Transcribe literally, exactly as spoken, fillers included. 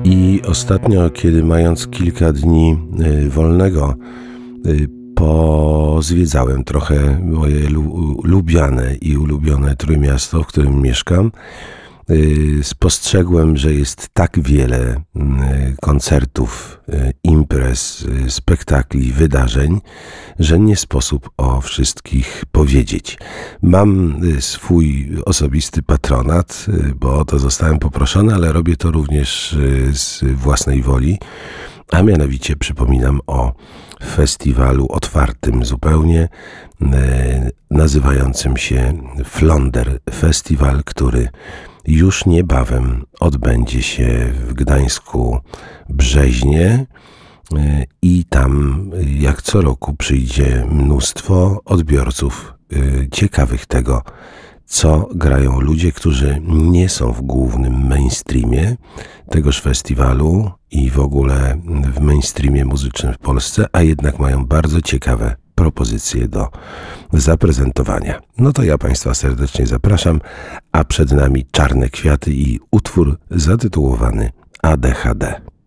I ostatnio, kiedy mając kilka dni y, wolnego, y, pozwiedzałem trochę moje lu- lubiane i ulubione Trójmiasto, w którym mieszkam. Y, spostrzegłem, że jest tak wiele y, koncertów, y, imprez, y, spektakli, wydarzeń, że nie sposób o wszystkich powiedzieć. Mam y, swój osobisty patronat, y, bo o to zostałem poproszony, ale robię to również y, z własnej woli, a mianowicie przypominam o festiwalu otwartym zupełnie, y, nazywającym się Flonder Festiwal, który już niebawem odbędzie się w Gdańsku Brzeźnie i tam jak co roku przyjdzie mnóstwo odbiorców ciekawych tego, co grają ludzie, którzy nie są w głównym mainstreamie tegoż festiwalu i w ogóle w mainstreamie muzycznym w Polsce, a jednak mają bardzo ciekawe propozycje do zaprezentowania. No to ja Państwa serdecznie zapraszam, a przed nami Czarne Kwiaty i utwór zatytułowany A D H D.